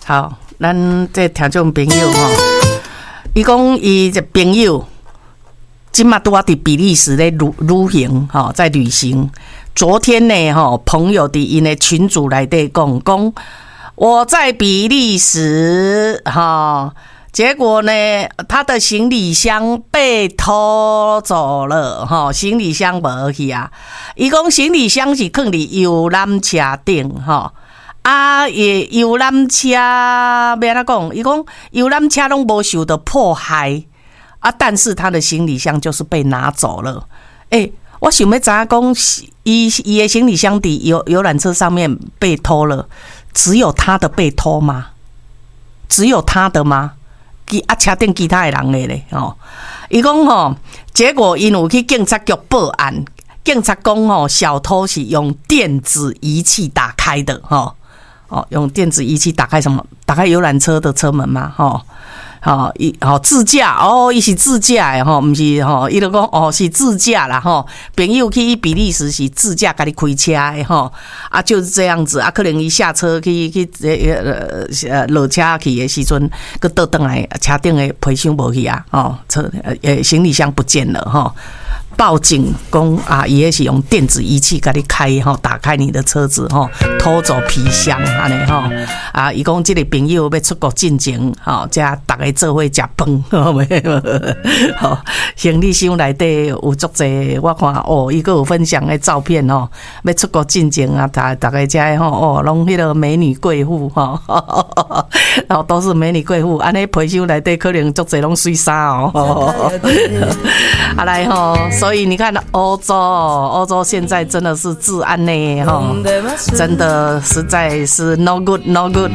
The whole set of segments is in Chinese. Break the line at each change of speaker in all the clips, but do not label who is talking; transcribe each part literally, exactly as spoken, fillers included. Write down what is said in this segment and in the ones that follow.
好，咱这听众朋友吼，伊讲伊这朋友，今嘛拄啊伫比利时咧旅旅行吼，在旅行。昨天呢吼，朋友伫因的群组内底讲讲，我在比利时哈。结果呢，他的行李箱被偷走了，哈，行李箱无去啊。伊讲行李箱是放伫游览车顶，哈，啊，也游览车要安怎讲？伊讲游览车拢无受到迫害啊，但是他的行李箱就是被拿走了。诶、欸，我想要知影讲，伊伊的行李箱伫游游览车上面被偷了，只有他的被偷吗？只有他的吗？啊，车顶其他的人的咧，吼，伊讲吼，结果因有去警察局报案，警察讲吼，小偷是用电子仪器打开的，吼，哦，用电子仪器打开什么？打开游览车的车门嘛，吼。吼，伊吼自驾哦，伊是自驾诶吼，毋是吼，伊就讲哦是自驾啦吼。朋友去比利时是自驾，家己开车诶吼，啊就是这样子啊，可能伊下车去去呃呃落车去诶时阵，佮倒转来车顶诶皮箱无去啊，吼，车呃行李箱不见了吼。报警讲啊，伊也是用电子仪器给你开吼，打开你的车子吼，偷走皮箱安尼吼啊！伊讲这个朋友要出国进前吼，才大家做伙食饭，吼，行李箱内底有足济，我看哦，伊个有分享的照片吼，要出国进前啊，大大家才吼哦，拢迄个美女贵妇吼，然后都是美女贵妇，安尼皮箱内底可能足济拢水衫哦，啊来吼。所以你看，欧洲，欧洲现在真的是治安呢，哈，真的实在是 no good no good。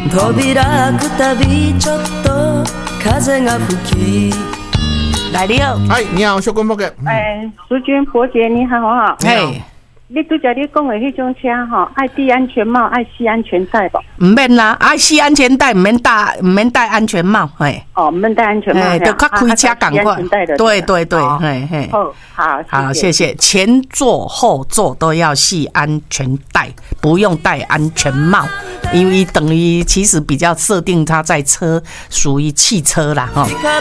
来你好，
哎，你好，小公伯哥。
哎，淑君伯姐你好哈。
嘿。
你拄则你讲的迄种车吼，爱戴安全帽，爱系安全带吧？
唔免啦，爱系安全带，唔免戴，唔免戴安全帽，嘿。
哦，唔免戴安全帽，
哎，就较开车赶快。对对对，嘿嘿。
好，好，
好，谢谢。前座后座都要系安全带，不用戴安全帽，因为等于其实比较设定它在车属于汽车啦，哈。